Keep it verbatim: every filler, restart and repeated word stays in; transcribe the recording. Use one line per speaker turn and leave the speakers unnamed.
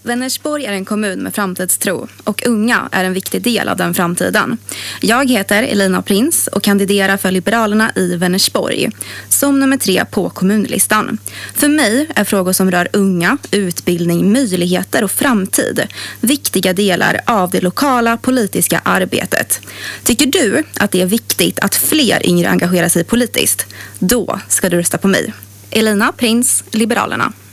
Vänersborg är en kommun med framtidstro och unga är en viktig del av den framtiden. Jag heter Elina Prins och kandiderar för Liberalerna i Vänersborg som nummer tre på kommunlistan. För mig är frågor som rör unga, utbildning, möjligheter och framtid viktiga delar av det lokala politiska arbetet. Tycker du att det är viktigt att fler yngre engagerar sig politiskt? Då ska du rösta på mig. Elina Prins, Liberalerna.